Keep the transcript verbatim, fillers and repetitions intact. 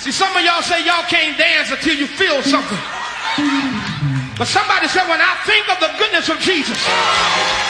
See, some of y'all say y'all can't dance until you feel something. But somebody said, when I think of the goodness of Jesus,